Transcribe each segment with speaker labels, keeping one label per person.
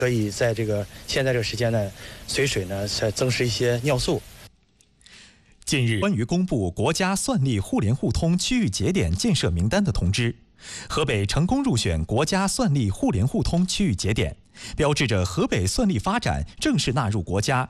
Speaker 1: 可以在现在这个时间呢，随水呢增施一些尿素。
Speaker 2: 近日，关于公布国家算力互联互通区域节点建设名单的通知，河北成功入选国家算力互联互通区域节点，标志着河北算力发展正式纳入国家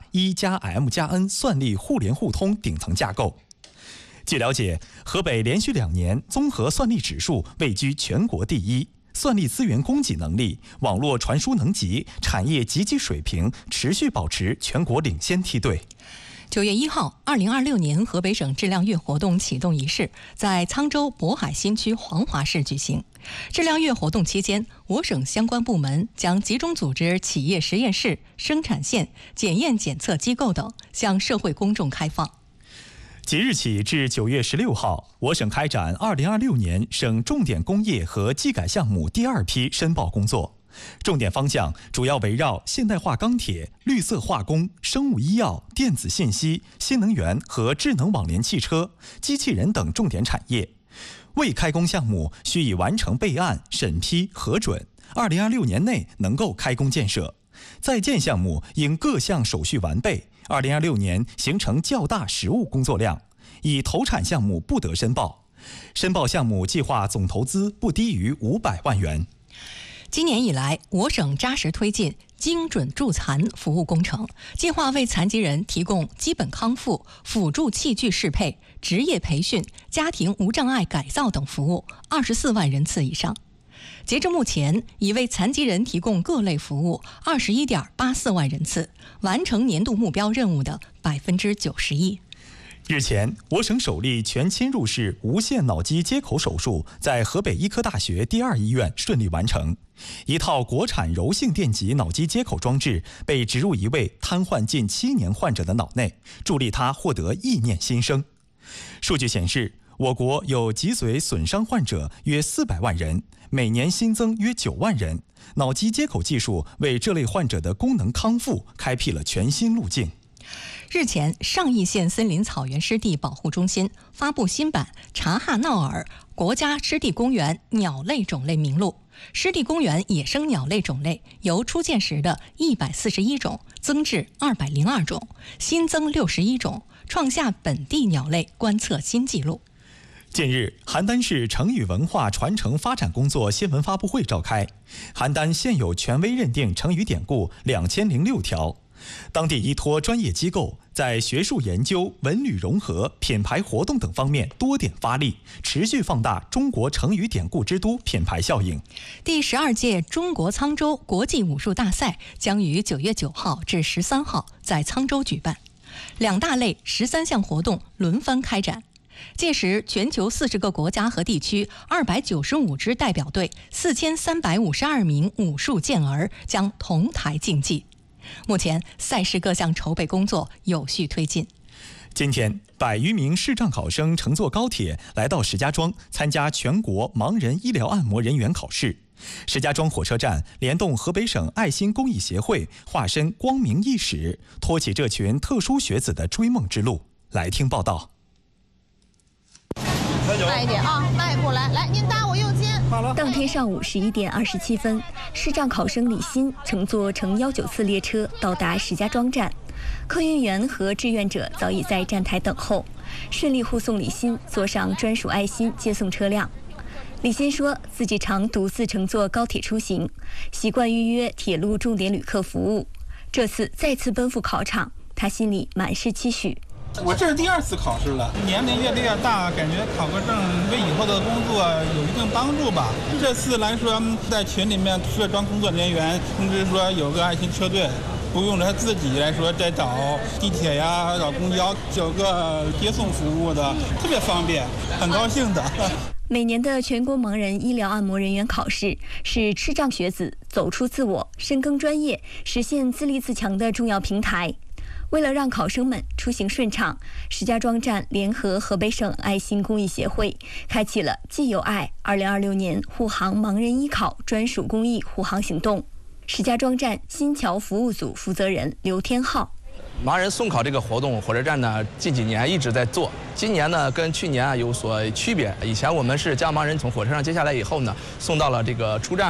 Speaker 2: 1+M+N 算力互联互通顶层架构。据了解，河北连续2年综合算力指数位居全国第一，算力资源供给能力、网络传输能级、产业集集水平持续保持全国领先梯队。
Speaker 3: 9月1号，2026年河北省质量月活动启动仪式在沧州渤海新区黄华市举行。质量月活动期间，我省相关部门将集中组织企业实验室、生产线、检验检测机构等向社会公众开放。
Speaker 2: 即日起至9月16号，我省开展2026年省重点工业和技改项目第2批申报工作。重点方向主要围绕现代化钢铁、绿色化工、生物医药、电子信息、新能源和智能网联汽车、机器人等重点产业。未开工项目需已完成备案、审批、核准，2026年内能够开工建设。在建项目应各项手续完备，2026年形成较大实务工作量，已投产项目不得申报。申报项目计划总投资不低于500万元。
Speaker 3: 今年以来，我省扎实推进精准助残服务工程，计划为残疾人提供基本康复、辅助器具适配、职业培训、家庭无障碍改造等服务24万人次以上。截至目前，已为残疾人提供各类服务21.84万人次，完成年度目标任务的91%。
Speaker 2: 日前，我省首例全侵入式无线脑机接口手术在河北医科大学第2医院顺利完成。一套国产柔性电极脑机接口装置被植入一位瘫痪近7年患者的脑内，助力他获得意念新生。数据显示，我国有脊髓损伤患者约400万人，每年新增约9万人。脑机接口技术为这类患者的功能康复开辟了全新路径。
Speaker 3: 日前，上义县森林草原湿地保护中心发布新版察哈淖尔国家湿地公园鸟类种类名录。湿地公园野生鸟类种类由初建时的141种增至202种，新增61种，创下本地鸟类观测新纪录。
Speaker 2: 近日，邯郸市成语文化传承发展工作新闻发布会召开。邯郸现有权威认定成语典故2006条。当地依托专业机构，在学术研究、文旅融合、品牌活动等方面多点发力，持续放大中国成语典故之都品牌效应。
Speaker 3: 第12届中国沧州国际武术大赛将于9月9号至13号在沧州举办，2大类13项活动轮番开展。届时，全球40个国家和地区295支代表队、4352名武术健儿将同台竞技。目前，赛事各项筹备工作有序推进。
Speaker 2: 今天，100余名视障考生乘坐高铁来到石家庄参加全国盲人医疗按摩人员考试。石家庄火车站联动河北省爱心公益协会，化身光明义使，托起这群特殊学子的追梦之路。来听报道。
Speaker 4: 慢一点啊，迈步来，来，您搭我右肩。
Speaker 5: 当天上午11点27分，视障考生李欣乘坐乘194列车到达石家庄站，客运员和志愿者早已在站台等候，顺利护送李欣坐上专属爱心接送车辆。李欣说，自己常独自乘坐高铁出行，习惯预约铁路重点旅客服务，这次再次奔赴考场，他心里满是期许。
Speaker 6: 我这是第2次考试了，年龄越大，感觉考个证对以后的工作有一定帮助吧。这次来说，在群里面设装工作人员通知说有个爱心车队，不用他自己来说再找地铁呀、找公交，有个接送服务的，特别方便，很高兴的。
Speaker 5: 每年的全国盲人医疗按摩人员考试是视障学子走出自我、深耕专业、实现自立自强的重要平台。为了让考生们出行顺畅，石家庄站联合河北省爱心公益协会，开启了既有爱2026年护航盲人医考专属公益护航行动。石家庄站新桥服务组负责人刘天浩。
Speaker 7: 盲人送考这个活动，火车站呢近几年一直在做，今年呢跟去年有所区别。以前我们是将盲人从火车上接下来以后呢，送到了这个出站